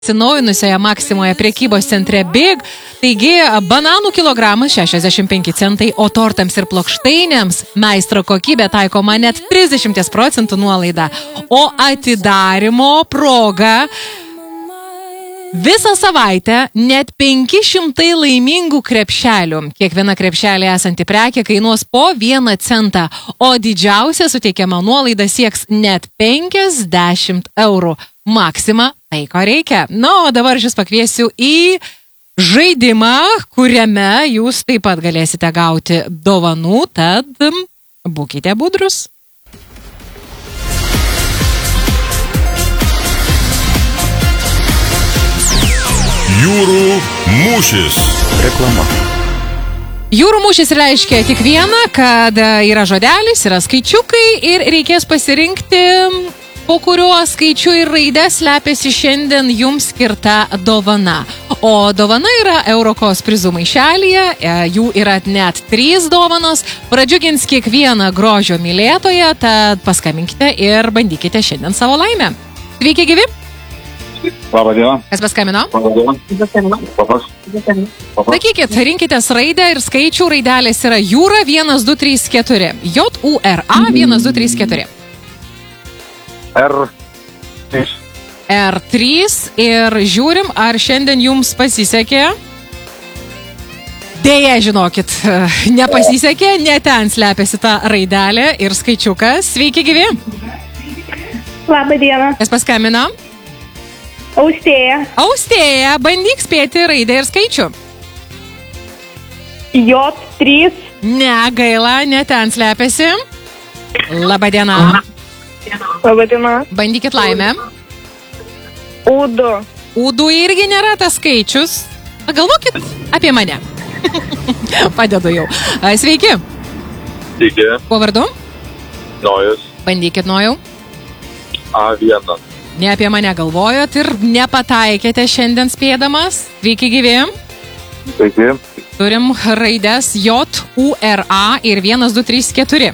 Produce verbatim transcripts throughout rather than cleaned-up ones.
atsinaujinusioje Maksimoje prekybos centre Big. Taigi, bananų kilogramas šešiasdešimt penki centai, o tortams ir plokštainėms meistro kokybė taikoma net trisdešimt procentų nuolaida. O atidarimo proga visą savaitę net penki šimtai laimingų krepšelių. Kiekviena krepšelė esanti prekė kainuos po vieną centą, o didžiausia suteikiama nuolaida sieks net penkiasdešimt eurų. Maksima, tai ko reikia. Na, o dabar aš jūs pakviesiu į žaidimą, kuriame jūs taip pat galėsite gauti dovanų, tad būkite budrus. Jūrų mūšis. Reklama. Jūrų mūšis reiškia tik vieną, kad yra žodelis, yra skaičiukai ir reikės pasirinkti, po kuriuo skaičiu ir raidę slepiasi šiandien jums skirta dovana. O dovana yra Eurokos prizų maišelyje, jų yra net trys dovanos, pradžiugins kiekvieną grožio mylėtoją, tad paskambinkite ir bandykite šiandien savo laimę. Sveiki gyvi! Labą dieną. Kas paskambino? Labą dieną. Papas. Sakykit, rinkitės raidę ir skaičių, raidelės yra jūra vienas, du, trys, keturi. J U R A vienas, du, trys, keturi. R trys. R trys ir žiūrim, ar šiandien jums pasisekė. Deja, žinokit, nepasisekė, ne ten slepiasi ta raidelė ir skaičiukas. Sveiki gyvi. Labą dieną. Kas paskambino? Austėja. Austėja, bandyk spėti raidę ir skaičių. J trys. Ne, gaila, ne ten slepiasi. Labą dieną. Labą dieną. Bandykit laimę. U du. U du irgi nėra tas skaičius. Galvokit apie mane. Padedu jau. Sveiki. Sveiki. Kuo vardu? Nojus. Bandykit Nojau. A vienas. Ne apie mane galvojot ir nepataikėte šiandien spėdamas. Sveiki gyvi. Sveiki. Turim raides J U R A ir vienas, du, trys, keturi.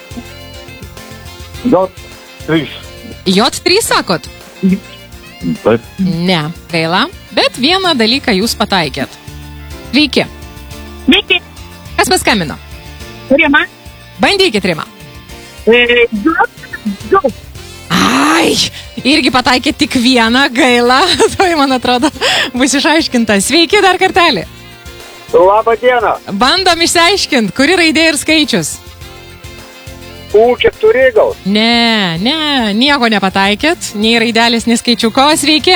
J trys. J trys sakot? Taip. Ne, gaila. Bet vieną dalyką jūs pataikėt. Sveiki. Sveiki. Kas paskambino? Rima. Bandykit, Rima. J du. Ai, irgi pataikė tik vieną, gaila. Tai, man atrodo, bus išaiškinta. Sveiki dar kartelį. Labą dieną. Bandom išsiaiškinti, kuri raidė ir skaičius. U keturi gal. Ne, ne, nieko nepataikėt. Nei raidelės, nei skaičiuko. Sveiki.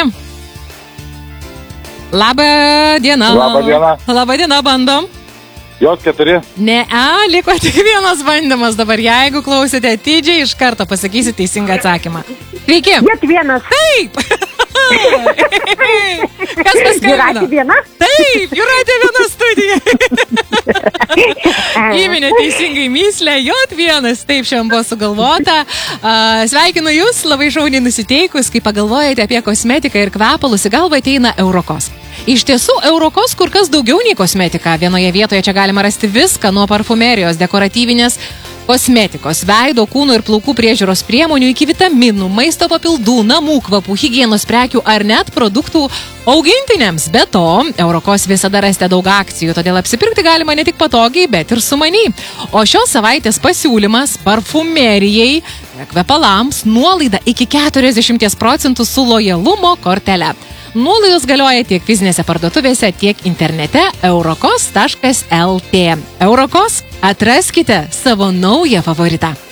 Labą dieną. Labą dieną. Labą dieną, bandom. J keturi. Ne, a, liko tik vienas bandymas dabar. Jeigu klausėte atidžiai, iš karto pasakysit teisingą atsakymą. Sveiki. J vienas. Taip. Kas paskambino? Jūratė viena? Taip, Jūratė viena studija. Įminė teisingai myslę, J vienas, taip šiandien buvo sugalvota. Sveikinu jūs, labai šauniai nusiteikus, kai pagalvojate apie kosmetiką ir kvepalus, į galvą ateina Eurokos. Iš tiesų, Eurokos kur kas daugiau nei kosmetika. Vienoje vietoje čia galima rasti viską nuo parfumerijos, dekoratyvinės kosmetikos, veido, kūno ir plaukų priežiūros priemonių iki vitaminų, maisto papildų, namų kvapų, higienos prekių ar net produktų augintiniams. Be to, Eurokos visada rasite daug akcijų, todėl apsipirkti galima ne tik patogiai, bet ir sumaniai. O šios savaitės pasiūlymas parfumerijai, kvepalams nuolaida iki keturiasdešimt procentų su lojalumo kortele. Nuolaidos galioja tiek fizinėse parduotuvėse, tiek internete eurokos taškas L T. Eurokos, atraskite savo naują favoritą.